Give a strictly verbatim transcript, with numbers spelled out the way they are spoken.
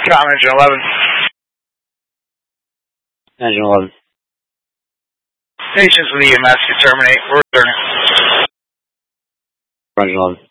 Com Engine eleven. Engine eleven. Stations with E M S to terminate. We're returning. Engine eleven.